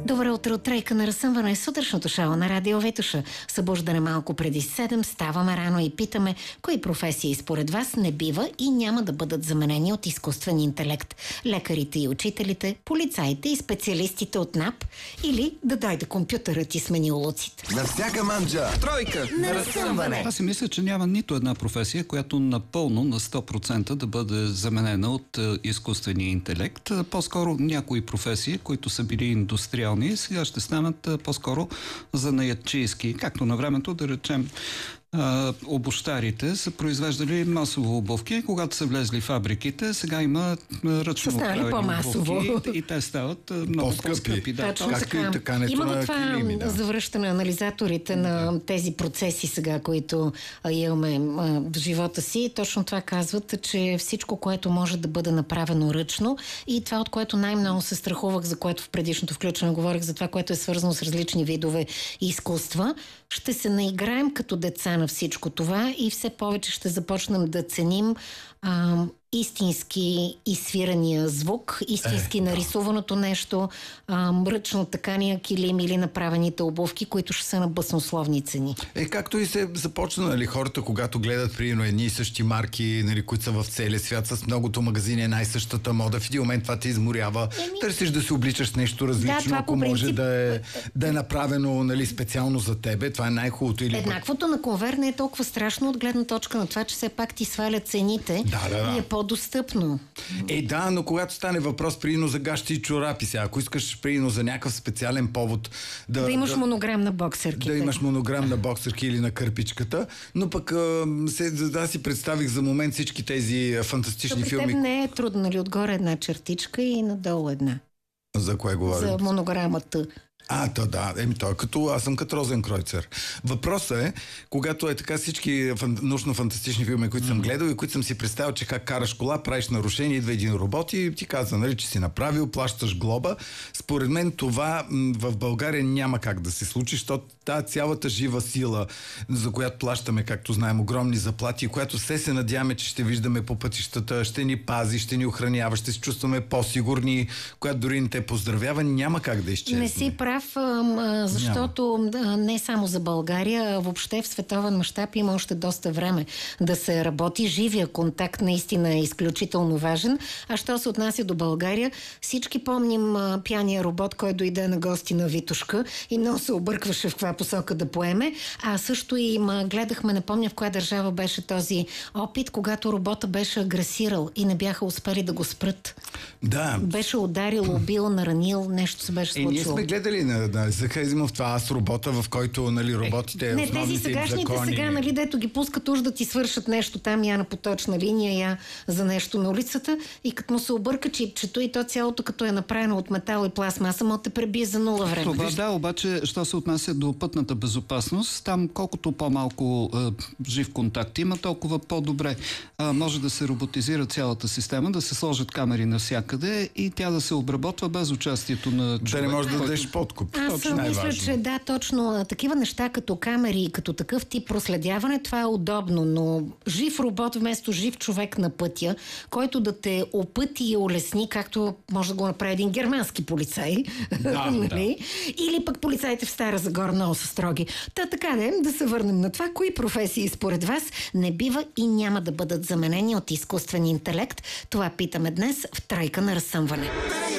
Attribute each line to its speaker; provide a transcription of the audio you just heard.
Speaker 1: Добро утро, тройка на разсъмване, сутрешното шоу на Радио Витоша. Събуждане малко преди 7, ставаме рано и питаме кои професии според вас не бива и няма да бъдат заменени от изкуствен интелект. Лекарите и учителите, полицаите и специалистите от НАП или да дойде компютърът и смени улуците.
Speaker 2: На всяка манджа тройка на разсъмване.
Speaker 3: Аз си мисля, че няма нито една професия, която напълно на 100% да бъде заменена от изкуствения интелект. По-скоро някои професии, които са били индустриални, сега ще станат по-скоро занаятчийски. Както на времето, да речем, обущарите са произвеждали масово обувки. Когато са влезли в фабриките, сега има ръчно правени обувки и те стават много по-скъпи.
Speaker 1: Да, има го това завръщане анализаторите на тези процеси сега, които имаме в живота си. Точно това казват, че всичко, което може да бъде направено ръчно и това, от което най-много се страхувах, за което в предишното включване говорих, за това, което е свързано с различни видове изкуства, ще се наиграем като деца на всичко това и все повече ще започнем да ценим истински изсвирания звук, истински нарисуваното нещо, ръчно такания килим или направените обувки, които ще са на баснословни цени.
Speaker 2: Както и се започна, нали, хората, когато гледат примерно едни и същи марки, нали, които са в целия свят, с многото магазини, най-същата мода, в един момент това те изморява. Търсиш да се обличаш с нещо различно, ако може да е направено, нали, специално за тебе. Това е най-хубавото.
Speaker 1: Еднаквото на конвер не е толкова страшно от гледна точка на това, че все пак ти свалят цените и е по-достъпно.
Speaker 2: Да, но когато стане въпрос прино за гащи и чорапи сега, ако искаш прино за някакъв специален повод
Speaker 1: да имаш монограм на боксерките.
Speaker 2: Да имаш монограм на боксерки или на кърпичката, но пък да си представих за момент всички тези фантастични филми.
Speaker 1: Теб не е трудно, нали? Отгоре една чертичка и надолу една.
Speaker 2: За кое говорим?
Speaker 1: За монограмата.
Speaker 2: Аз съм като Розен Кройцер. Въпросът е, когато е така всички научно-фантастични филми, които съм гледал и които съм си представил, че как караш кола, правиш нарушение, идва един робот и ти казва, нали, че си направил, плащаш глоба. Според мен това в България няма как да се случи, защото тази цялата жива сила, за която плащаме, както знаем, огромни заплати, която все се надяваме, че ще виждаме по пътищата, ще ни пази, ще ни охранява, ще се чувстваме по-сигурни, която дори не те поздравява, няма как да изчезне.
Speaker 1: Не си прав, защото не само за България, а въобще в световен мащаб има още доста време да се работи. Живия контакт наистина е изключително важен. А що се отнася до България, всички помним пияния робот, който дойде на гости на Витошка и много се объркваше в каква посока да поеме. А също и гледахме, не помня в коя държава беше този опит, когато робота беше агресирал и не бяха успели да го спрат.
Speaker 2: Да.
Speaker 1: Беше ударил, убил, наранил, нещо се беше случило.
Speaker 2: Ние сме гледали на Захаризмов това Аз робота, в който, нали, роботите
Speaker 1: тези сегашните сега, нали, дето ги пускат уж да ти свършат нещо там, я на поточна линия, я за нещо на улицата и като му се обърка чипчето и то цялото като е направено от метал и пластмаса, може да те пребие за нула време.
Speaker 3: Това да, обаче, що се отнася до пътната безопасност, там колкото по-малко жив контакт има, толкова по-добре. Може да се роботизира цялата система, да се сложат камери навсякъде и тя да се обработва без участието на човек.
Speaker 2: Да не може да дадеш подкуп.
Speaker 1: Аз мисля, че да, точно такива неща като камери и като такъв тип проследяване, това е удобно, но жив робот вместо жив човек на пътя, който да те опъти и улесни, както може да го направи един германски полицай, нали? Или пък полицаите в Стара Загора много са строги. Така да се върнем на това, кои професии според вас не бива и няма да бъдат заменени от изкуствен интелект. Това питаме днес в тройка на разсъмване.